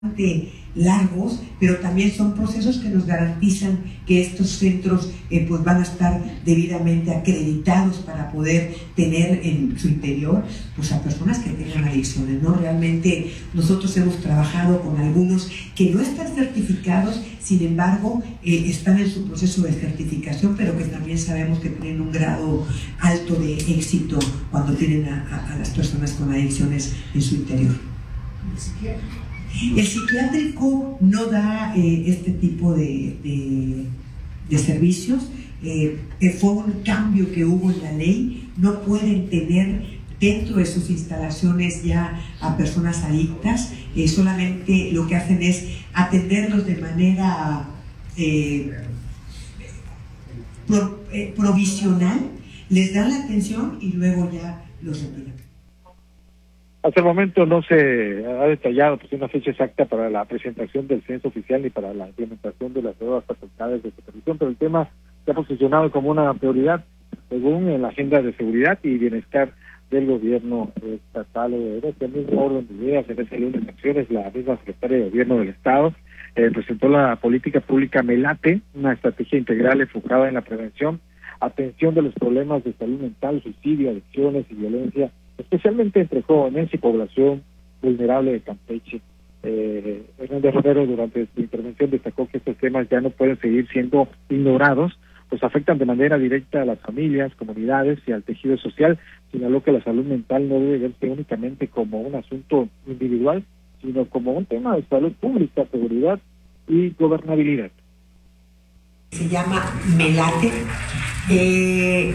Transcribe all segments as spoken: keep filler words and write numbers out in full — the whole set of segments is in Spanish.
largos, pero también son procesos que nos garantizan que estos centros eh, pues van a estar debidamente acreditados para poder tener en su interior pues a personas que tengan adicciones, ¿no? Realmente nosotros hemos trabajado con algunos que no están certificados, sin embargo eh, están en su proceso de certificación, pero que también sabemos que tienen un grado alto de éxito cuando tienen a, a, a las personas con adicciones en su interior. El psiquiátrico no da eh, este tipo de, de, de servicios. Eh, fue un cambio que hubo en la ley. No pueden tener dentro de sus instalaciones ya a personas adictas. Eh, solamente lo que hacen es atenderlos de manera eh, pro, eh, provisional. Les dan la atención y luego ya los retiran. Hasta el momento no se ha detallado pues, una fecha exacta para la presentación del censo oficial ni para la implementación de las nuevas facultades de supervisión, pero el tema se ha posicionado como una prioridad según en la agenda de seguridad y bienestar del gobierno estatal. En este mismo orden de ideas, en ese lunes de acciones, la misma secretaria de Gobierno del Estado eh, presentó la política pública MELATE, una estrategia integral enfocada en la prevención, atención de los problemas de salud mental, suicidio, adicciones y violencia, especialmente entre jóvenes y población vulnerable de Campeche. Eh, Hernández Romero durante su intervención destacó que estos temas ya no pueden seguir siendo ignorados, pues afectan de manera directa a las familias, comunidades y al tejido social. Señaló que la salud mental no debe verse únicamente como un asunto individual, sino como un tema de salud pública, seguridad y gobernabilidad. Se llama MELATE. Eh...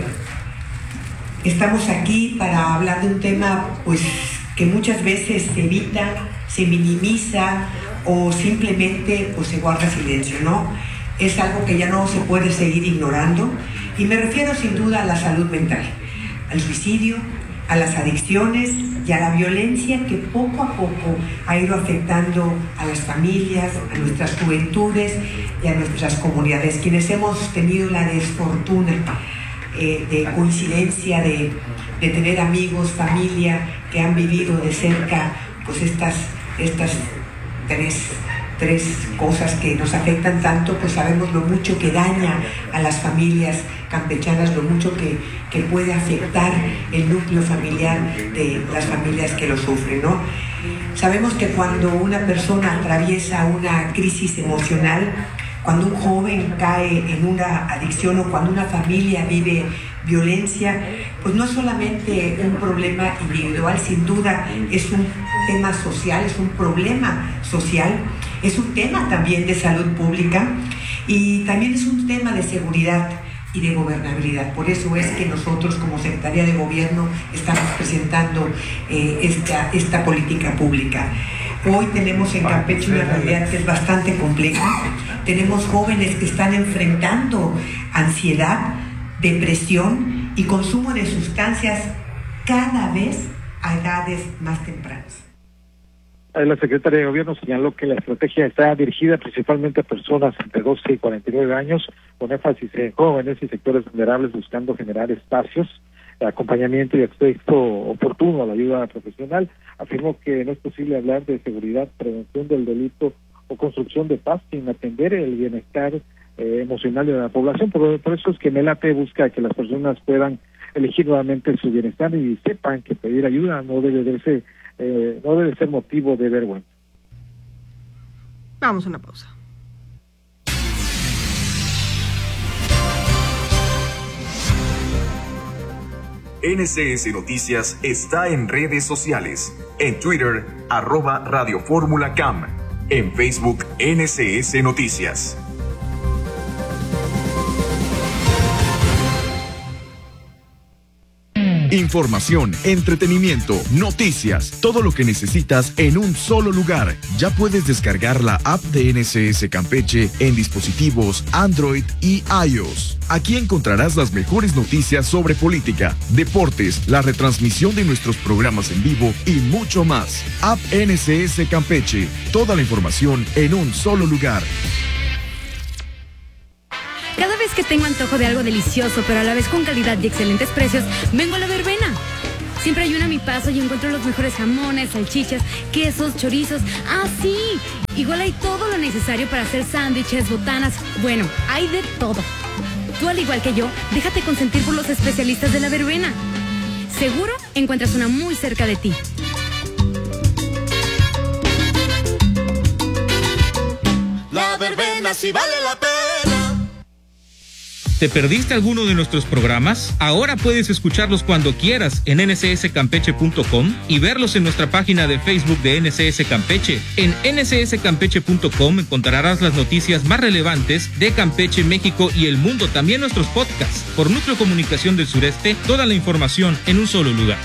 Estamos aquí para hablar de un tema pues que muchas veces se evita, se minimiza o simplemente pues se guarda silencio, ¿no? Es algo que ya no se puede seguir ignorando y me refiero sin duda a la salud mental, al suicidio, a las adicciones y a la violencia que poco a poco ha ido afectando a las familias, a nuestras juventudes y a nuestras comunidades, quienes hemos tenido la desfortuna Eh, de coincidencia, de, de tener amigos, familia que han vivido de cerca pues estas, estas tres, tres cosas que nos afectan tanto, pues sabemos lo mucho que daña a las familias campechanas, lo mucho que, que puede afectar el núcleo familiar de las familias que lo sufren, ¿no? Sabemos que cuando una persona atraviesa una crisis emocional, cuando un joven cae en una adicción o cuando una familia vive violencia, pues no es solamente un problema individual, sin duda es un tema social, es un problema social, es un tema también de salud pública y también es un tema de seguridad y de gobernabilidad. Por eso es que nosotros como Secretaría de Gobierno estamos presentando eh, esta, esta política pública. Hoy tenemos en Campeche una realidad que es bastante compleja. Tenemos jóvenes que están enfrentando ansiedad, depresión y consumo de sustancias cada vez a edades más tempranas. La secretaria de Gobierno señaló que la estrategia está dirigida principalmente a personas entre doce y cuarenta y nueve años, con énfasis en jóvenes y sectores vulnerables, buscando generar espacios, acompañamiento y acceso oportuno a la ayuda profesional. Afirmó que no es posible hablar de seguridad, prevención del delito o construcción de paz sin atender el bienestar eh, emocional de la población. Por, por eso es que MELATE busca que las personas puedan elegir nuevamente su bienestar y sepan que pedir ayuda no debe verse, eh, no debe ser motivo de vergüenza. Vamos a una pausa. N C S Noticias está en redes sociales. En Twitter, arroba Radio Fórmula Cam. En Facebook, N C S Noticias. Información, entretenimiento, noticias, todo lo que necesitas en un solo lugar. Ya puedes descargar la app de N C S Campeche en dispositivos Android y iOS. Aquí encontrarás las mejores noticias sobre política, deportes, la retransmisión de nuestros programas en vivo y mucho más. App N C S Campeche, toda la información en un solo lugar. Cada vez que tengo antojo de algo delicioso, pero a la vez con calidad y excelentes precios, vengo a la verbena. Siempre hay una a mi paso y encuentro los mejores jamones, salchichas, quesos, chorizos. ¡Ah, sí! Igual hay todo lo necesario para hacer sándwiches, botanas. Bueno, hay de todo. Tú, al igual que yo, déjate consentir por los especialistas de la verbena. Seguro encuentras una muy cerca de ti. La verbena sí vale la pena. ¿Te perdiste alguno de nuestros programas? Ahora puedes escucharlos cuando quieras en ene ce ese campeche punto com y verlos en nuestra página de Facebook de N C S Campeche. En ene ce ese campeche punto com encontrarás las noticias más relevantes de Campeche, México y el mundo, también nuestros podcasts. Por Núcleo Comunicación del Sureste, toda la información en un solo lugar.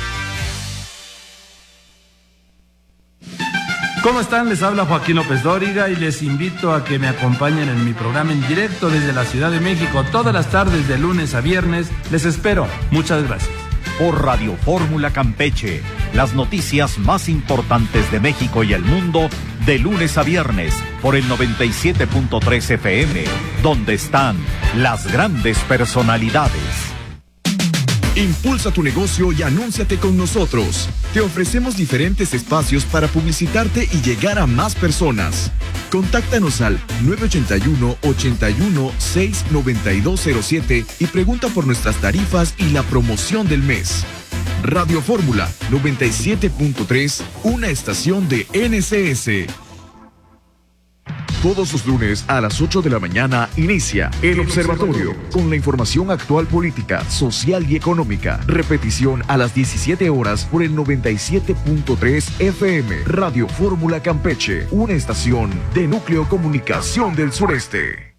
¿Cómo están? Les habla Joaquín López Dóriga y les invito a que me acompañen en mi programa en directo desde la Ciudad de México todas las tardes de lunes a viernes. Les espero. Muchas gracias. Por Radio Fórmula Campeche, las noticias más importantes de México y el mundo de lunes a viernes por el noventa y siete punto tres F M, donde están las grandes personalidades. Impulsa tu negocio y anúnciate con nosotros. Te ofrecemos diferentes espacios para publicitarte y llegar a más personas. Contáctanos al nueve ocho uno, ocho uno, seis, nueve dos cero siete y pregunta por nuestras tarifas y la promoción del mes. Radio Fórmula noventa y siete punto tres, una estación de N C S. Todos los lunes a las ocho de la mañana inicia El Observatorio con la información actual política, social y económica. Repetición a las diecisiete horas por el noventa y siete punto tres F M. Radio Fórmula Campeche, una estación de Núcleo Comunicación del Sureste.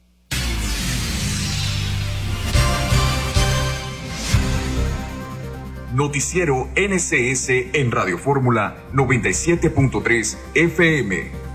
Noticiero N C S en Radio Fórmula noventa y siete punto tres F M.